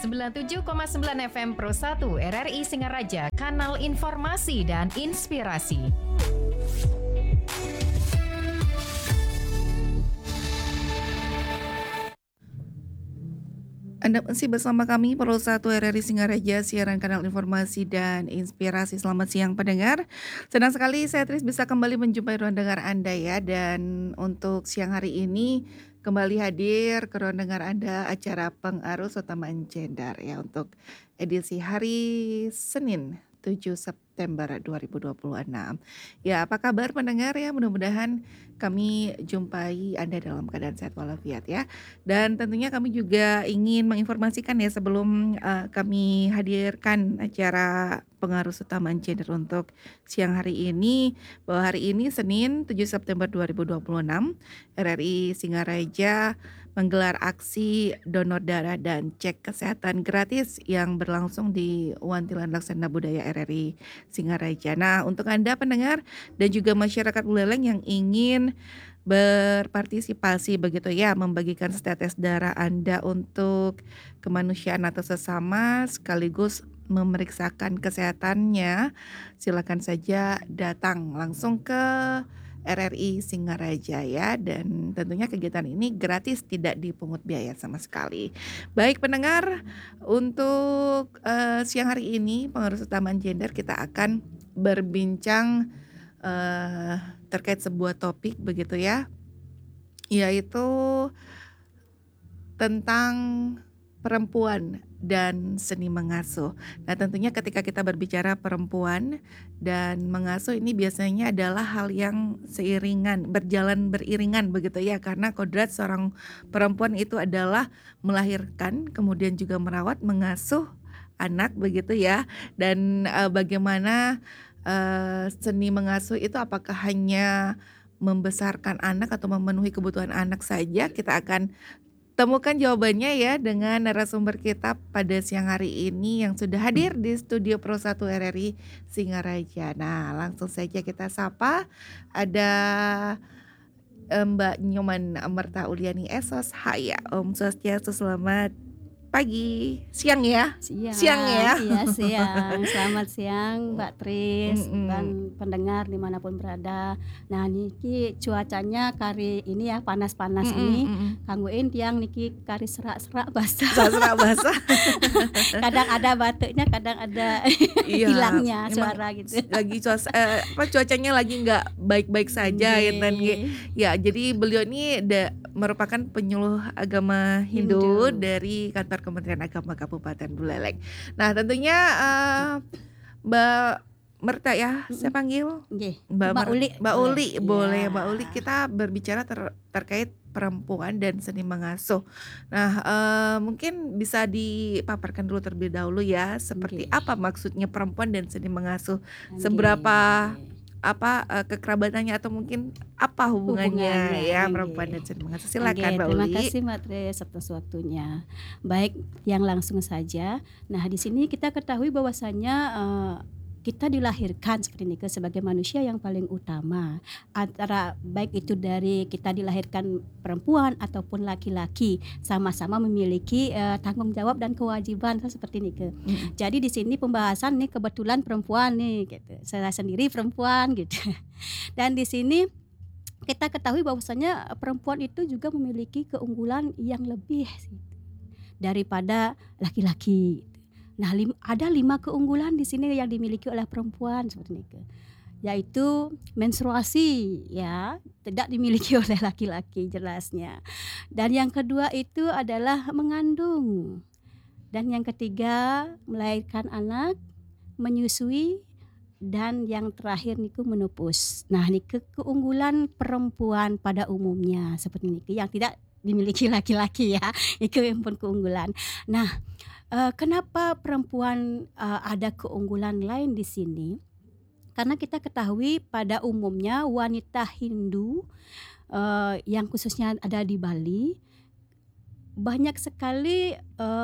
97,9 FM Pro 1 RRI Singaraja, kanal informasi dan inspirasi. Anda masih bersama kami Pro 1 RRI Singaraja, siaran kanal informasi dan inspirasi. Selamat siang pendengar. Senang sekali saya Tris bisa kembali menjumpai ruang dengar Anda ya. Dan untuk siang hari ini kembali hadir ke ruang dengar Anda acara Pengarus Utamaan Gender ya, untuk edisi hari Senin 7 September 2026. Ya, apa kabar pendengar ya? Mudah-mudahan kami jumpai Anda dalam keadaan sehat walafiat ya. Dan tentunya kami juga ingin menginformasikan ya, sebelum kami hadirkan acara Pengarus Utamaan Gender untuk siang hari ini, bahwa hari ini Senin 7 September 2026 RRI Singaraja menggelar aksi donor darah dan cek kesehatan gratis yang berlangsung di Wantilan Laksana Budaya RRI Singaraja. Nah, untuk Anda pendengar dan juga masyarakat Buleleng yang ingin berpartisipasi begitu ya, membagikan tetes darah Anda untuk kemanusiaan atau sesama sekaligus memeriksakan kesehatannya, silakan saja datang langsung ke RRI Singaraja ya, dan tentunya kegiatan ini gratis, tidak dipungut biaya sama sekali. Baik pendengar, untuk siang hari ini Pengarus Utamaan Gender kita akan berbincang terkait sebuah topik begitu ya, yaitu tentang perempuan dan seni mengasuh. Nah, tentunya ketika kita berbicara perempuan dan mengasuh ini biasanya adalah hal yang berjalan beriringan begitu ya, karena kodrat seorang perempuan itu adalah melahirkan, kemudian juga merawat, mengasuh anak begitu ya. Dan bagaimana seni mengasuh itu, apakah hanya membesarkan anak atau memenuhi kebutuhan anak saja? Kita akan temukan jawabannya ya dengan narasumber kita pada siang hari ini yang sudah hadir di studio Pro 1 RRI Singaraja. Nah, langsung saja kita sapa. Ada Mbak Nyoman Amerta Uliani SOS. Hai ya, Om Swastiastu, selamat pagi, siang ya? Siang ya? Iya siang, selamat siang Mbak Tris dan pendengar dimanapun berada. Nah niki cuacanya kari ini ya panas-panas ini, kangguin tiang niki kari serak-serak basah. Serak basah. Kadang ada batuknya, kadang ada hilangnya suara gitu. Lagi cuacanya lagi nggak baik-baik saja ya kan. Ya, jadi beliau ini merupakan penyuluh agama Hindu dari kantor Kementerian Agama Kabupaten Buleleng. Nah, tentunya Mbak Merta ya, saya panggil Mbak Uli. Mbak Uli, boleh Mbak Uli, kita berbicara terkait perempuan dan seni mengasuh. Nah, mungkin bisa dipaparkan dulu terlebih dahulu ya, seperti apa maksudnya perempuan dan seni mengasuh, seberapa kekerabatannya atau mungkin apa hubungannya ya perempuan dan seni mengasuh. Silakan Mbak Uli. Terima kasih Mbak Tris atas waktunya. Baik, yang langsung saja. Nah, di sini kita ketahui bahwasannya kita dilahirkan seperti ini sebagai manusia yang paling utama, antara baik itu dari kita dilahirkan perempuan ataupun laki-laki, sama-sama memiliki tanggung jawab dan kewajiban seperti ini Jadi di sini pembahasan nih kebetulan perempuan nih gitu. Saya sendiri perempuan gitu. Dan di sini kita ketahui bahwasanya perempuan itu juga memiliki keunggulan yang lebih daripada laki-laki. Nah, ada 5 keunggulan di sini yang dimiliki oleh perempuan seperti ini, yaitu menstruasi ya, tidak dimiliki oleh laki-laki jelasnya. Dan yang kedua itu adalah mengandung. Dan yang ketiga melahirkan anak, menyusui, dan yang terakhir niku menopause. Nah, niku keunggulan perempuan pada umumnya seperti niku yang tidak dimiliki laki-laki ya. Itu yang pun keunggulan. Nah, kenapa perempuan ada keunggulan lain di sini? Karena kita ketahui pada umumnya wanita Hindu yang khususnya ada di Bali, banyak sekali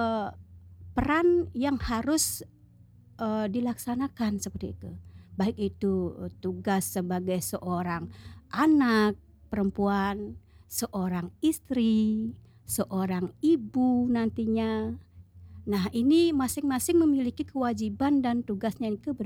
peran yang harus dilaksanakan seperti itu. Baik itu tugas sebagai seorang anak perempuan, seorang istri, seorang ibu nantinya. Nah, ini masing-masing memiliki kewajiban dan tugasnya yang